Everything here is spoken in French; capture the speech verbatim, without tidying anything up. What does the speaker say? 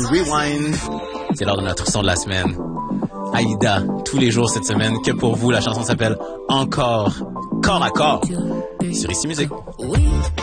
Rewind. C'est l'heure de notre son de la semaine. Aïda, tous les jours cette semaine, que pour vous, la chanson s'appelle Encore, corps à corps, sur Ici Musique.